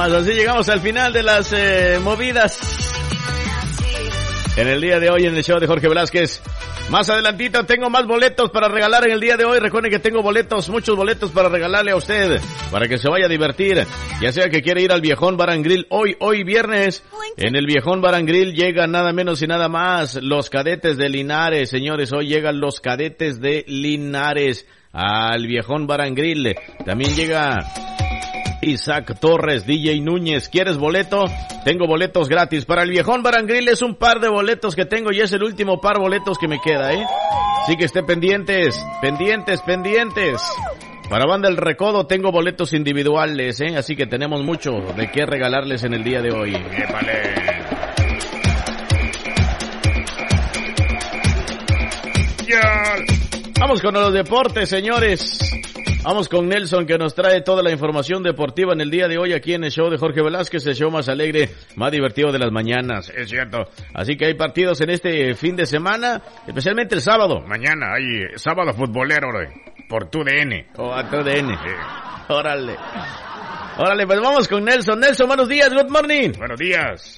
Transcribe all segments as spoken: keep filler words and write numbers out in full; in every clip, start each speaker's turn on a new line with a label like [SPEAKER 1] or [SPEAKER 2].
[SPEAKER 1] Así llegamos al final de las eh, movidas en el día de hoy en el show de Jorge Velázquez. Más adelantito tengo más boletos para regalar en el día de hoy. Recuerden que tengo boletos, muchos boletos para regalarle a usted, para que se vaya a divertir. Ya sea que quiere ir al Viejón Bar and Grill hoy, hoy viernes. En el Viejón Bar and Grill llegan nada menos y nada más los Cadetes de Linares. Señores, hoy llegan los Cadetes de Linares al Viejón Bar and Grill. También llega Isaac Torres, D J Núñez. ¿Quieres boleto? Tengo boletos gratis. Para el Viejón Bar and Grill es un par de boletos que tengo y es el último par de boletos que me queda, ¿eh? Así que estén pendientes, pendientes, pendientes. Para Banda El Recodo tengo boletos individuales, ¿eh? Así que tenemos mucho de qué regalarles en el día de hoy. ¡Épale! ¡Ya! Vamos con los deportes, señores. Vamos con Nelson, que nos trae toda la información deportiva en el día de hoy aquí en el show de Jorge Velázquez, el show más alegre, más divertido de las mañanas, es cierto. Así que hay partidos en este fin de semana, especialmente el sábado.
[SPEAKER 2] Mañana hay sábado futbolero, por tu D N.
[SPEAKER 1] Oh, a tu D N. Sí. Órale. Órale, pues vamos con Nelson. Nelson, buenos días, good morning.
[SPEAKER 2] Buenos días.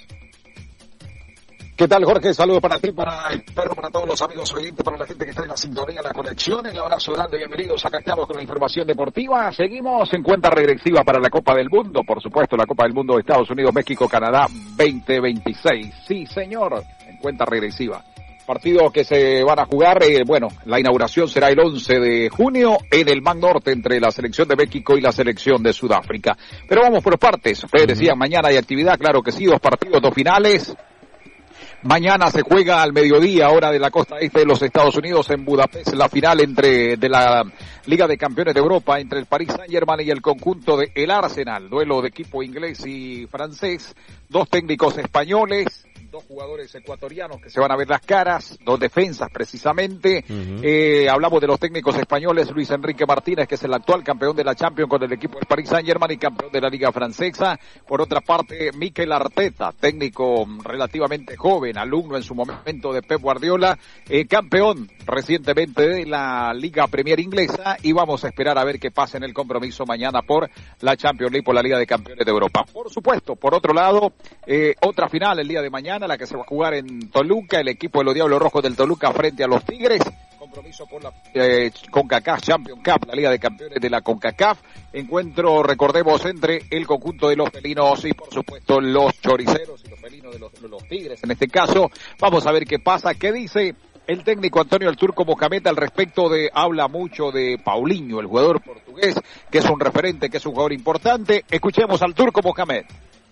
[SPEAKER 3] ¿Qué tal, Jorge? Saludos para ti, para el perro, para todos los amigos oyentes, para la gente que está en la sintonía, la conexión. El abrazo grande, bienvenidos. Acá estamos con la información deportiva. Seguimos en cuenta regresiva para la Copa del Mundo. Por supuesto, la Copa del Mundo de Estados Unidos, México, Canadá veinte veintiséis. Sí, señor, en cuenta regresiva. Partidos que se van a jugar, eh, bueno, la inauguración será el once de junio en el Mar Norte entre la selección de México y la selección de Sudáfrica. Pero vamos por partes. Ustedes decían, mañana hay actividad, claro que sí, dos partidos, dos finales. Mañana se juega al mediodía, hora de la costa este de los Estados Unidos, en Budapest, la final entre de la Liga de Campeones de Europa entre el Paris Saint-Germain y el conjunto de el Arsenal. Duelo de equipo inglés y francés, dos técnicos españoles, dos jugadores ecuatorianos que se van a ver las caras, dos defensas precisamente. Uh-huh. Eh, hablamos de los técnicos españoles, Luis Enrique Martínez, que es el actual campeón de la Champions con el equipo del Paris Saint-Germain y campeón de la Liga Francesa. Por otra parte, Mikel Arteta, técnico relativamente joven, alumno en su momento de Pep Guardiola, eh, campeón recientemente de la Liga Premier Inglesa, y vamos a esperar a ver qué pasa en el compromiso mañana por la Champions League, por la Liga de Campeones de Europa. Por supuesto, por otro lado, eh, otra final el día de mañana, la que se va a jugar en Toluca, el equipo de los Diablos Rojos del Toluca frente a los Tigres, compromiso por la eh, CONCACAF Champions Cup, la Liga de Campeones de la CONCACAF, encuentro, recordemos, entre el conjunto de los felinos y por supuesto los choriceros y los felinos de los, los Tigres en este caso. Vamos a ver qué pasa, qué dice el técnico Antonio El Turco Mohamed al respecto de, habla mucho de Paulinho, el jugador portugués, que es un referente, que es un jugador importante. Escuchemos al Turco Mohamed.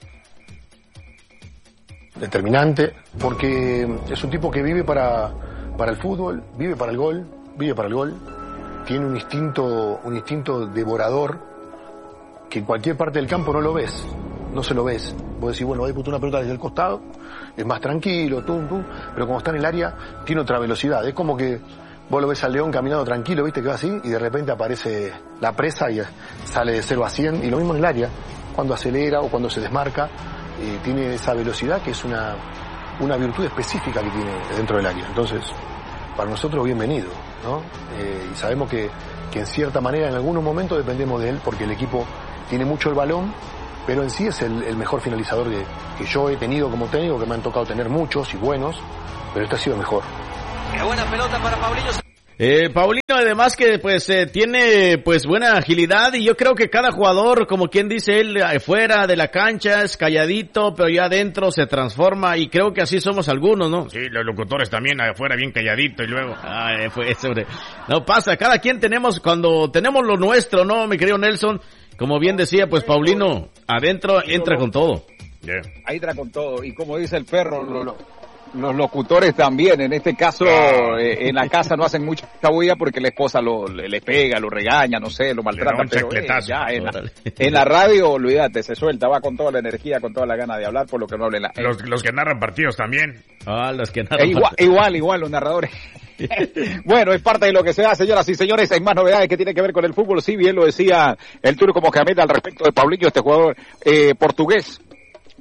[SPEAKER 4] Determinante, porque es un tipo que vive para, para el fútbol, vive para el gol, vive para el gol, tiene un instinto, un instinto devorador que en cualquier parte del campo no lo ves, no se lo ves. Vos decís, bueno, va a disputar una pelota desde el costado, es más tranquilo, tum, tum, pero como está en el área, tiene otra velocidad. Es como que vos lo ves al León caminando tranquilo, viste que va así, y de repente aparece la presa y sale de cero a cien, y lo mismo en el área, cuando acelera o cuando se desmarca. Eh, tiene esa velocidad que es una, una virtud específica que tiene dentro del área. Entonces, para nosotros bienvenido, ¿no? Eh, y sabemos que, que en cierta manera en algunos momentos dependemos de él porque el equipo tiene mucho el balón, pero en sí es el, el mejor finalizador que, que yo he tenido como técnico, que me han tocado tener muchos y buenos, pero este ha sido el mejor.
[SPEAKER 1] ¡Qué buena pelota para Paulinho! Eh, Paulinho además que pues eh, tiene pues buena agilidad, y yo creo que cada jugador, como quien dice él, fuera de la cancha es calladito, pero ya adentro se transforma, y creo que así somos algunos, ¿no?
[SPEAKER 2] Sí, los locutores también afuera bien calladito y luego...
[SPEAKER 1] Ah, fue sobre... No pasa, cada quien tenemos, cuando tenemos lo nuestro, ¿no, mi querido Nelson? Como bien decía, pues Paulinho adentro entra con todo.
[SPEAKER 3] Yeah. Ahí entra con todo, y como dice el perro, lo, lo... los locutores también, en este caso, eh, en la casa no hacen mucha bulla porque la esposa lo, le, le pega, lo regaña, no sé, lo maltrata, pero eh, ya en la, en la radio, olvídate, se suelta, va con toda la energía, con toda la gana de hablar, por lo que no hablen. La, eh.
[SPEAKER 2] los, los que narran partidos también.
[SPEAKER 1] Ah, los que narran
[SPEAKER 3] eh, igual, igual, igual, los narradores. Bueno, es parte de lo que se da, señoras y señores. Hay más novedades que tienen que ver con el fútbol. Sí, bien lo decía el Turco Mohamed al respecto de Paulinho, este jugador eh, portugués,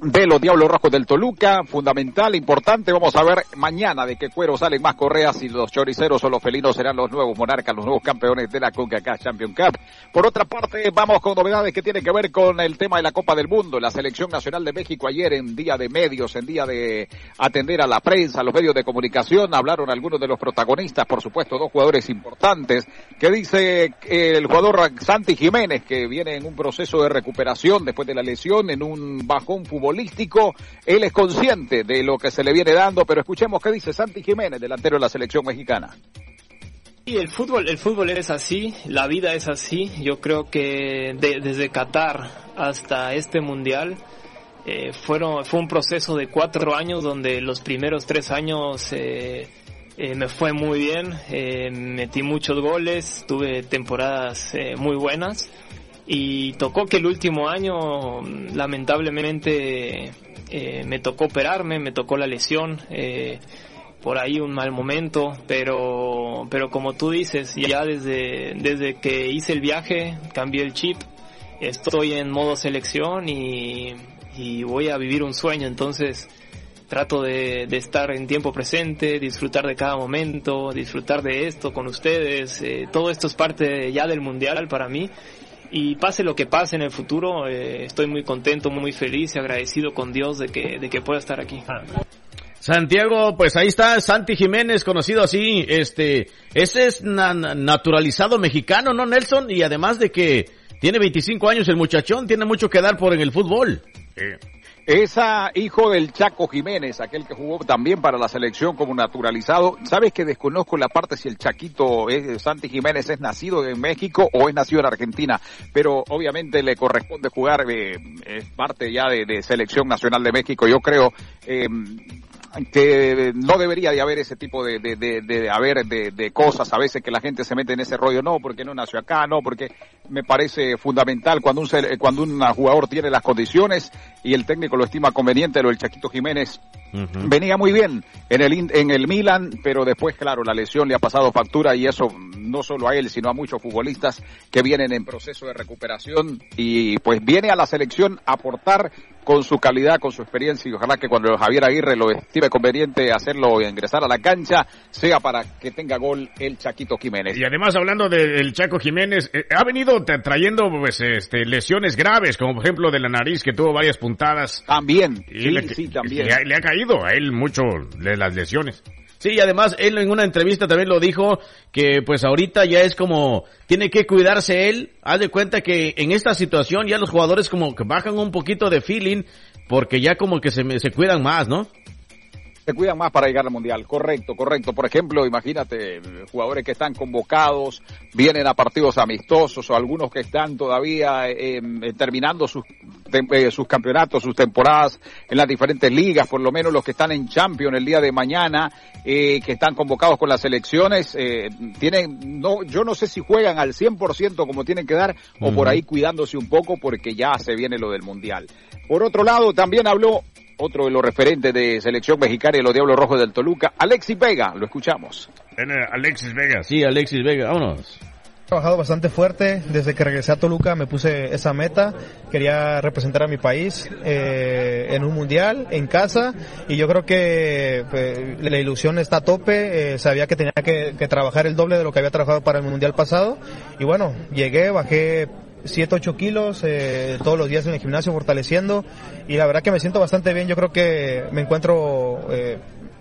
[SPEAKER 3] de los Diablos Rojos del Toluca, fundamental, importante. Vamos a ver mañana de qué cuero salen más correas, y los choriceros o los felinos serán los nuevos monarcas, los nuevos campeones de la CONCACAF Champions Cup. Por otra parte, vamos con novedades que tienen que ver con el tema de la Copa del Mundo. La Selección Nacional de México ayer, en día de medios, en día de atender a la prensa, a los medios de comunicación, hablaron algunos de los protagonistas, por supuesto, dos jugadores importantes, que dice el jugador Santi Jiménez, que viene en un proceso de recuperación después de la lesión, en un bajón futbolístico. Él es consciente de lo que se le viene dando, pero escuchemos qué dice Santi Jiménez, delantero de la selección mexicana.
[SPEAKER 5] Y el fútbol, el fútbol es así, la vida es así. Yo creo que de, desde Qatar hasta este mundial eh, fueron, fue un proceso de cuatro años donde los primeros tres años eh, eh, me fue muy bien, eh, metí muchos goles, tuve temporadas eh, muy buenas. Y tocó que el último año, lamentablemente, eh, me tocó operarme, me tocó la lesión, eh, por ahí un mal momento, pero pero como tú dices, ya desde desde que hice el viaje, cambié el chip, estoy en modo selección y, y voy a vivir un sueño, entonces trato de, de estar en tiempo presente, disfrutar de cada momento, disfrutar de esto con ustedes, eh, todo esto es parte ya del mundial para mí. Y pase lo que pase en el futuro, eh, estoy muy contento, muy feliz y agradecido con Dios de que de que pueda estar aquí.
[SPEAKER 1] Santiago, pues ahí está Santi Jiménez, conocido así, este, ese es na- naturalizado mexicano, ¿no, Nelson? Y además de que tiene veinticinco años el muchachón, tiene mucho que dar por en el fútbol.
[SPEAKER 3] Eh. Esa hijo del Chaco Jiménez, aquel que jugó también para la selección como naturalizado. ¿Sabes que desconozco la parte si el Chaquito es, Santi Jiménez es nacido en México o es nacido en Argentina? Pero obviamente le corresponde jugar, eh, es parte ya de, de selección nacional de México. Yo creo eh, que no debería de haber ese tipo de de de, de, de haber de, de cosas a veces que la gente se mete en ese rollo, no porque no nació acá, no porque me parece fundamental cuando un cuando un jugador tiene las condiciones y el técnico lo estima conveniente. Lo del Chaquito Jiménez uh-huh. venía muy bien en el en el Milan, pero después claro la lesión le ha pasado factura, y eso no solo a él sino a muchos futbolistas que vienen en proceso de recuperación, y pues viene a la selección a aportar con su calidad, con su experiencia, y ojalá que cuando Javier Aguirre lo estime conveniente hacerlo y ingresar a la cancha, sea para que tenga gol el Chaquito Jiménez.
[SPEAKER 2] Y además, hablando del Chaco Jiménez, eh, ha venido tra- trayendo pues este lesiones graves, como por ejemplo de la nariz, que tuvo varias puntadas.
[SPEAKER 3] También,
[SPEAKER 2] y
[SPEAKER 3] sí,
[SPEAKER 2] le,
[SPEAKER 3] sí, también.
[SPEAKER 2] Le ha, le ha caído a él mucho de las lesiones.
[SPEAKER 1] Sí, y además él en una entrevista también lo dijo, que pues ahorita ya es como, tiene que cuidarse él. Haz de cuenta que en esta situación ya los jugadores como que bajan un poquito de feeling, porque ya como que se, se cuidan más, ¿no?
[SPEAKER 3] Se cuidan más para llegar al Mundial, correcto, correcto. Por ejemplo, imagínate, jugadores que están convocados, vienen a partidos amistosos, o algunos que están todavía eh, terminando sus, eh, sus campeonatos, sus temporadas en las diferentes ligas, por lo menos los que están en Champions el día de mañana, eh, que están convocados con las selecciones, eh, tienen, no, yo no sé si juegan al cien por ciento como tienen que dar, uh-huh. o por ahí cuidándose un poco porque ya se viene lo del Mundial. Por otro lado, también habló otro de los referentes de selección mexicana y los Diablos Rojos del Toluca, Alexis Vega, lo escuchamos.
[SPEAKER 2] Alexis Vega.
[SPEAKER 1] Sí, Alexis Vega, vámonos.
[SPEAKER 6] He trabajado bastante fuerte, desde que regresé a Toluca me puse esa meta, quería representar a mi país eh, en un mundial, en casa, y yo creo que pues, la ilusión está a tope, eh, sabía que tenía que, que trabajar el doble de lo que había trabajado para el mundial pasado, y bueno, llegué, bajé siete, ocho kilos, eh, todos los días en el gimnasio fortaleciendo, y la verdad que me siento bastante bien. Yo creo que me encuentro eh,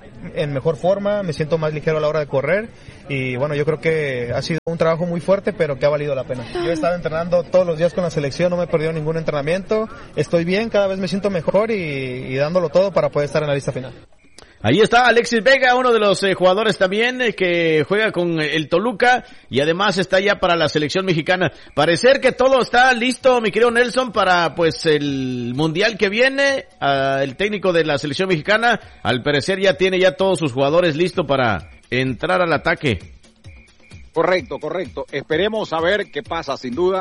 [SPEAKER 6] en mejor forma, me siento más ligero a la hora de correr, y bueno, yo creo que ha sido un trabajo muy fuerte, pero que ha valido la pena. Yo he estado entrenando todos los días con la selección, no me he perdido ningún entrenamiento, estoy bien, cada vez me siento mejor y, y dándolo todo para poder estar en la lista final.
[SPEAKER 1] Ahí está Alexis Vega, uno de los eh, jugadores también eh, que juega con el Toluca y además está ya para la selección mexicana. Parecer que todo está listo, mi querido Nelson, para pues el mundial que viene. Uh, el técnico de la selección mexicana, al parecer ya tiene ya todos sus jugadores listos para entrar al ataque.
[SPEAKER 3] Correcto, correcto. Esperemos a ver qué pasa, sin duda.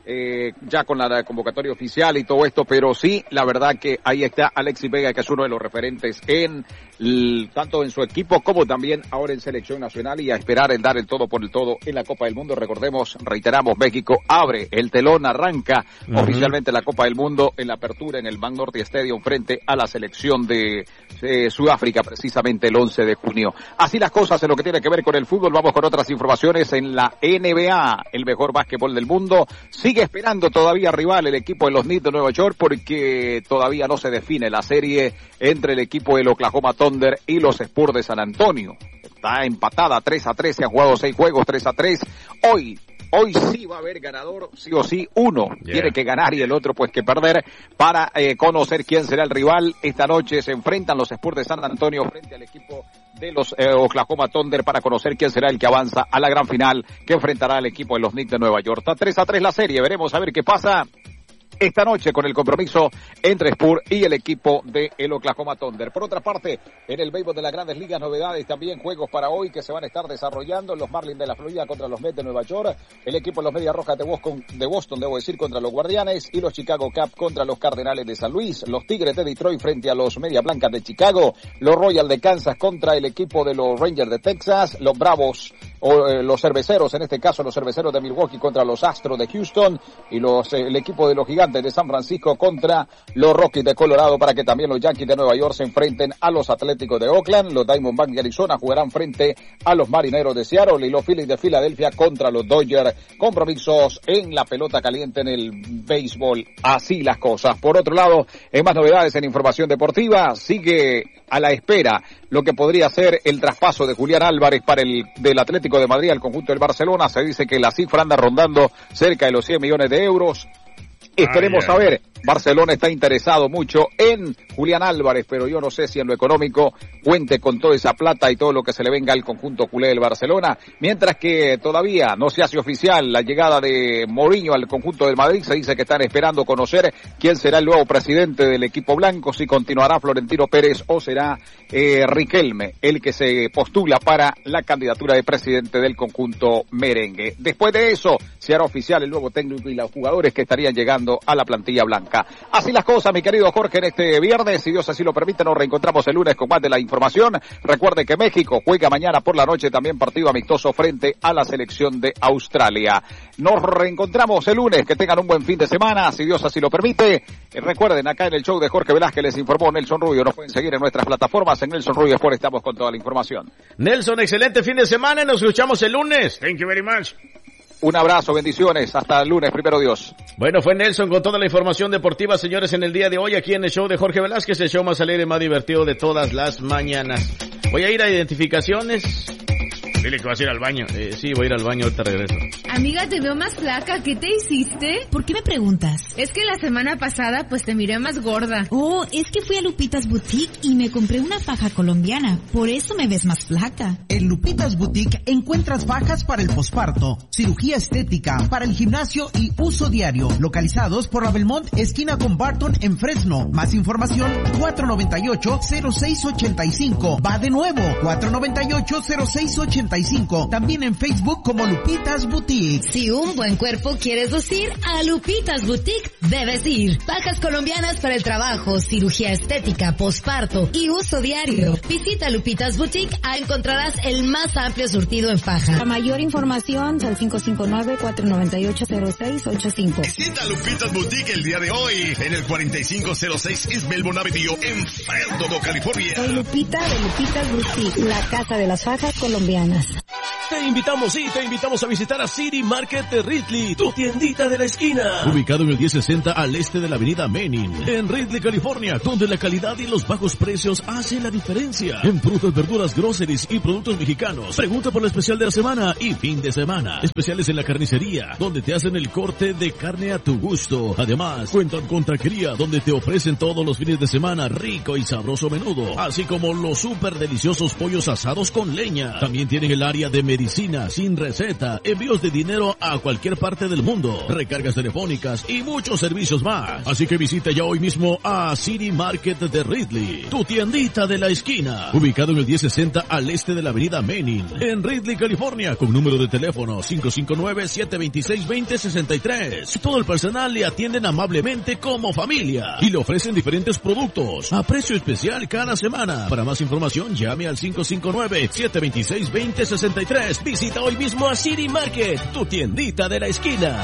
[SPEAKER 3] eh, ya con la convocatoria oficial y todo esto, pero sí, la verdad que ahí está Alexis Vega, que es uno de los referentes en l, tanto en su equipo como también ahora en selección nacional, y a esperar el dar el todo por el todo en la Copa del Mundo. Recordemos, reiteramos, México abre el telón, arranca uh-huh. oficialmente la Copa del Mundo en la apertura en el Bank Norte Stadium frente a la selección de eh, Sudáfrica, precisamente el once de junio. Así las cosas en lo que tiene que ver con el fútbol. Vamos con otras informaciones en la N B A, el mejor básquetbol del mundo. Sigue esperando todavía rival el equipo de los Knicks de Nueva York, porque todavía no se define la serie entre el equipo del Oklahoma Thunder y los Spurs de San Antonio. Está empatada tres a tres, se han jugado seis juegos, tres a tres. Hoy Hoy sí va a haber ganador, sí o sí, uno yeah. tiene que ganar y el otro pues que perder para eh, conocer quién será el rival. Esta noche se enfrentan los Spurs de San Antonio frente al equipo de los eh, Oklahoma Thunder para conocer quién será el que avanza a la gran final, que enfrentará al equipo de los Knicks de Nueva York. Está tres a tres la serie, veremos a ver qué pasa esta noche con el compromiso entre Spurs y el equipo de el Oklahoma Thunder. Por otra parte, en el béisbol de las Grandes Ligas, novedades también, juegos para hoy que se van a estar desarrollando. Los Marlins de la Florida contra los Mets de Nueva York, el equipo de los Medias Rojas de Boston, de Boston, debo decir, contra los Guardianes, y los Chicago Cubs contra los Cardenales de San Luis, los Tigres de Detroit frente a los Medias Blancas de Chicago, los Royals de Kansas contra el equipo de los Rangers de Texas, los Bravos o eh, los Cerveceros, en este caso los Cerveceros de Milwaukee contra los Astros de Houston, y los eh, el equipo de los Gigantes de San Francisco contra los Rockies de Colorado, para que también los Yankees de Nueva York se enfrenten a los Atléticos de Oakland. Los Diamondbacks de Arizona jugarán frente a los Marineros de Seattle, y los Phillies de Filadelfia contra los Dodgers. Compromisos en la pelota caliente en el béisbol. Así las cosas. Por otro lado, en más novedades en información deportiva, sigue a la espera lo que podría ser el traspaso de Julián Álvarez para el del Atlético de Madrid al conjunto del Barcelona. Se dice que la cifra anda rondando cerca de los cien millones de euros. Esperemos a ver, Barcelona está interesado mucho en Julián Álvarez, pero yo no sé si en lo económico cuente con toda esa plata y todo lo que se le venga al conjunto culé del Barcelona, mientras que todavía no se hace oficial la llegada de Mourinho al conjunto del Madrid. Se dice que están esperando conocer quién será el nuevo presidente del equipo blanco, si continuará Florentino Pérez o será eh, Riquelme el que se postula para la candidatura de presidente del conjunto merengue. Después de eso se hará oficial el nuevo técnico y los jugadores que estarían llegando a la plantilla blanca. Así las cosas, mi querido Jorge, en este viernes. Si Dios así lo permite, nos reencontramos el lunes con más de la información. Recuerde que México juega mañana por la noche también partido amistoso frente a la selección de Australia. Nos reencontramos el lunes. Que tengan un buen fin de semana, si Dios así lo permite. Recuerden, acá en el show de Jorge Velázquez les informó Nelson Rubio. Nos pueden seguir en nuestras plataformas. En Nelson Rubio Sport estamos con toda la información.
[SPEAKER 1] Nelson, excelente fin de semana. Nos escuchamos el lunes.
[SPEAKER 2] Thank you very much.
[SPEAKER 3] Un abrazo, bendiciones, hasta el lunes, primero Dios.
[SPEAKER 1] Bueno, fue Nelson con toda la información deportiva, señores, en el día de hoy, aquí en el show de Jorge Velázquez, el show más alegre, más divertido de todas las mañanas. Voy a ir a identificaciones.
[SPEAKER 2] Dile que vas a ir al baño.
[SPEAKER 1] Eh, sí, voy a ir al baño, ahorita regreso.
[SPEAKER 7] Amiga, te veo más flaca. ¿Qué te hiciste?
[SPEAKER 8] ¿Por qué me preguntas?
[SPEAKER 7] Es que la semana pasada, pues te miré más gorda.
[SPEAKER 8] Oh, es que fui a Lupitas Boutique y me compré una faja colombiana. Por eso me ves más flaca.
[SPEAKER 9] En Lupitas Boutique encuentras fajas para el posparto, cirugía estética, para el gimnasio y uso diario. Localizados por la Belmont, esquina con Barton en Fresno. Más información, cuatro noventa y ocho, cero seis ochenta y cinco. Va de nuevo, cuatro noventa y ocho, cero seis ochenta y cinco. También en Facebook como Lupitas Boutique.
[SPEAKER 7] Si un buen cuerpo quieres lucir, a Lupitas Boutique debes ir. Fajas colombianas para el trabajo, cirugía estética, posparto y uso diario. Visita Lupitas Boutique, ahí encontrarás el más amplio surtido en faja.
[SPEAKER 10] Para mayor información, al cinco cinco nueve, cuatro nueve ocho, cero seis ocho cinco.
[SPEAKER 11] Visita Lupitas Boutique el día de hoy en el cuarenta y cinco cero seis East Melbourne Avenue en Fresno, California.
[SPEAKER 10] Soy Lupita de Lupitas Boutique, la casa de las fajas colombianas.
[SPEAKER 12] Te invitamos y te invitamos a visitar a City Market de Ridley, tu tiendita de la esquina. Ubicado en el diez sesenta al este de la avenida Menin, en Ridley, California, donde la calidad y los bajos precios hacen la diferencia. En frutas, verduras, groceries y productos mexicanos. Pregunta por el especial de la semana y fin de semana. Especiales en la carnicería, donde te hacen el corte de carne a tu gusto. Además, cuentan con taquería, donde te ofrecen todos los fines de semana rico y sabroso menudo, así como los súper deliciosos pollos asados con leña. También tienen el área de medicina sin receta, envíos de dinero a cualquier parte del mundo, recargas telefónicas y muchos servicios más. Así que visita ya hoy mismo a City Market de Ridley, tu tiendita de la esquina, ubicado en el diez sesenta al este de la avenida Menin, en Ridley, California, con número de teléfono cinco cinco nueve, siete dos seis, dos cero seis tres. Todo el personal le atienden amablemente como familia y le ofrecen diferentes productos a precio especial cada semana. Para más información, llame al cinco cinco nueve, siete dos seis, dos cero seis tres. Visita hoy mismo a City Market, tu tiendita de la esquina.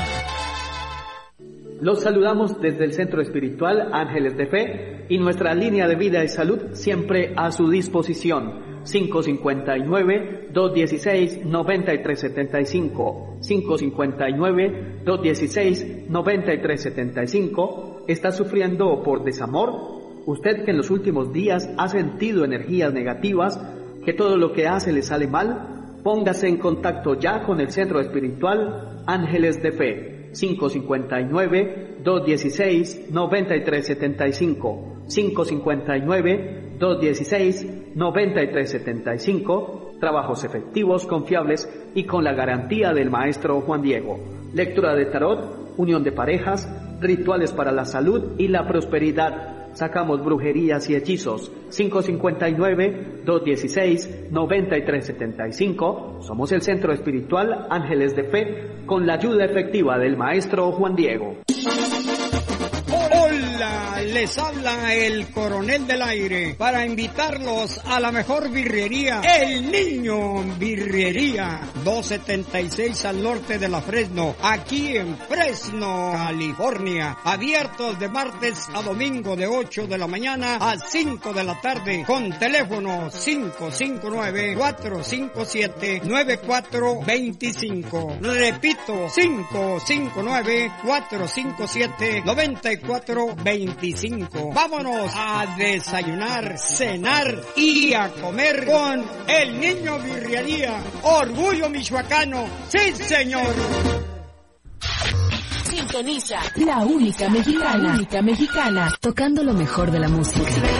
[SPEAKER 13] Los saludamos desde el Centro Espiritual Ángeles de Fe y nuestra línea de vida y salud siempre a su disposición. cinco cinco nueve, dos uno seis, nueve tres siete cinco. cinco cinco nueve, dos uno seis, nueve tres siete cinco. ¿Está sufriendo por desamor? Usted que en los últimos días ha sentido energías negativas, que todo lo que hace le sale mal, póngase en contacto ya con el Centro Espiritual Ángeles de Fe. cinco cinco nueve, dos uno seis, nueve tres siete cinco. cinco cinco nueve, dos uno seis, nueve tres siete cinco. Trabajos efectivos, confiables y con la garantía del maestro Juan Diego. Lectura de tarot, unión de parejas, rituales para la salud y la prosperidad. Sacamos brujerías y hechizos. cinco cinco nueve, dos uno seis, nueve tres siete cinco. Somos el Centro Espiritual Ángeles de Fe con la ayuda efectiva del maestro Juan Diego.
[SPEAKER 14] Hola, les habla el Coronel del Aire para invitarlos a la mejor birrería, El Niño Birrería, doscientos setenta y seis al norte de la Fresno, aquí en Fresno, California. Abiertos de martes a domingo de ocho de la mañana a cinco de la tarde, con teléfono cinco cinco nueve, cuatro cinco siete, nueve cuatro dos cinco. Repito, cinco cinco nueve, cuatro cinco siete, nueve cuatro dos cinco. Vámonos a desayunar, cenar y a comer con El Niño Birrería. Orgullo michoacano, sí señor.
[SPEAKER 15] Sintoniza la única mexicana, única mexicana, tocando lo mejor de la música.